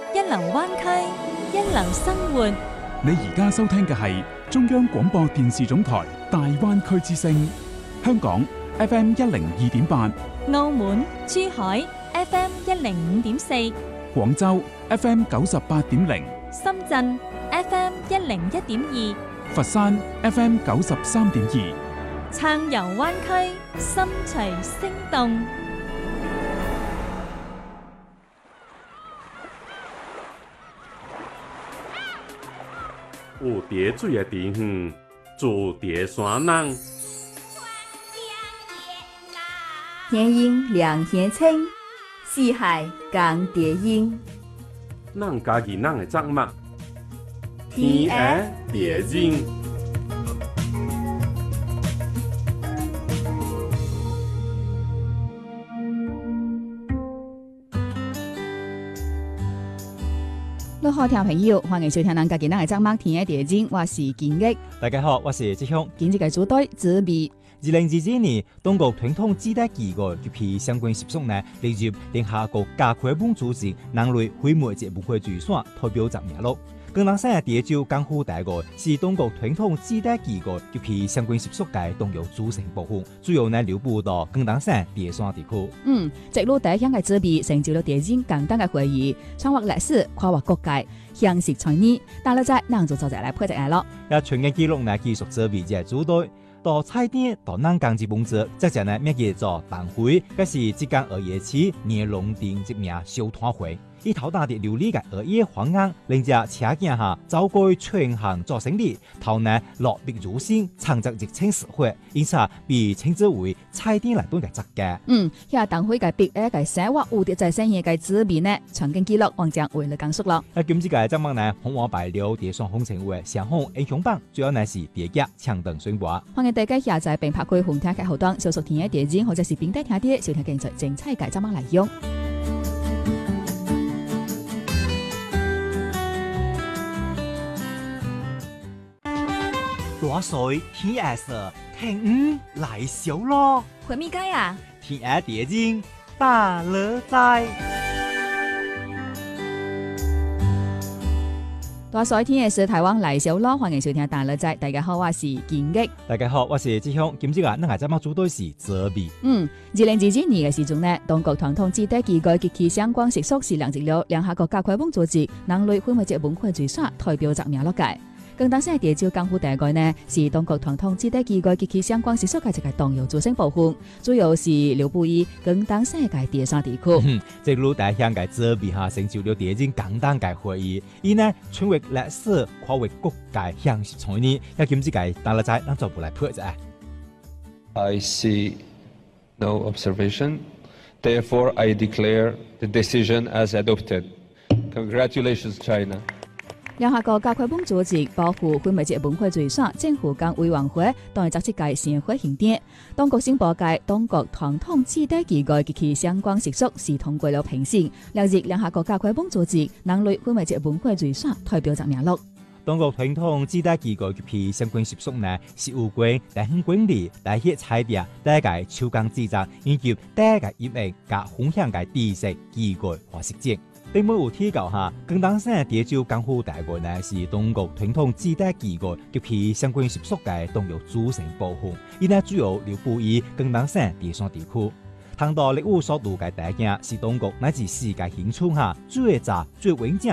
一流灣區，一流生活。 你而家收聽嘅係中央廣播電視總台大灣區之聲，香港 FM 102.8， 澳門、珠海 FM 105.4， 廣州 FM 98.0， 深圳 FM 101.2， 佛山 FM 93.2， 暢遊灣區，心隨聲動。 有蝶水的地方，住蝶山人。 天阴两天清，四海共蝶音。 咱家己咱的作物，天涯蝶音。 各位聽眾朋友，歡迎收聽咱家己咱的節目《天涯蝶音》，我是金益。 大家好，我是志雄。 今日嘅主題紙幣。 2022年，中國傳統紙袋機構及其相關習俗呢，列入聯合國教科文組織人類非物質文化遺產代表作名錄。廣東省第一州江湖大愛是中國傳統紙袋機構及其相關習俗嘅動用組成部分，主要呢流布到廣東省蝶山地區。 直路第一項嘅紙幣成就了蝶音簡單嘅會議，創劃歷史，跨越國界，享食傳藝。但係在咱就坐下來配隻眼咯。 一全嘅記錄呢，繼續紙幣嘅主隊。到菜店到南港之本質，即係呢咩叫做辦會，嗰是浙江2月起年龍定一名小團會，以頭大的琉璃嘅2月黃硬，令隻車鏡下走過全行做生意，頭呢落筆如新，창작熱情實惠，因此被稱之為菜店嚟本嘅質嘅。 遐當會嘅筆嘅生活有啲在生意嘅紙幣呢，曾經記錄王將為了講述咯。 今次嘅節目呢，紅黃白了蝶雙紅情為上紅英雄榜，主要呢是蝶夾搶等選拔。 歡迎大家下載並拍開紅聽嘅後檔，小熟田嘅蝶音，或者是並帶聽啲小聽競賽精彩嘅節目嚟用。 大水天涯色，天來小咯。 回咪街啊？ 天涯蝶音大樂在。 大水天嘅是台灣來小咯，歡迎收聽大樂在。大家好，我是建益。 大家好，我是志雄。今朝啊，咱節目主題是紙幣。 2022年嘅時鐘呢，中國傳統紙袋機構及其相關習俗是列入了聯合國教科文組織人類非物質文化遺產代表作名錄嘅。廣東省第一州江湖大愛呢，是中國傳統紙袋機構及其相關習俗嘅一個重要組成部分，主要是流布於廣東省嘅蝶山地區。 這路大鄉嘅紙幣哈，成就了蝶音簡單嘅會議，伊呢穿越歷史，跨越國界，享食傳藝。要今次嘅大樂在，咱做步來配啫。 I see no observation. Therefore, I declare the decision as adopted. Congratulations, China. 聯合國教科文組織保護非物質文化遺產政府間委員會當日作出嘅盛會慶典，當局宣布嘅中國傳統紙袋機構及其相關習俗是通過了評審，列入聯合國教科文組織人類非物質文化遺產代表作名錄。 中國傳統紙袋機構及其相關習俗呢，是有關大興管理、大協菜店、大家手工製作以及大家業務加分享嘅知識機構和實踐。並冇有提到下，廣東省第一州江湖大愛呢，是中國傳統紙袋機構及其相關習俗嘅重要組成部分。伊呢主要流布於廣東省蝶山地區。談到歷史所讀嘅大件，是中國乃至世界興趣下最早最穩健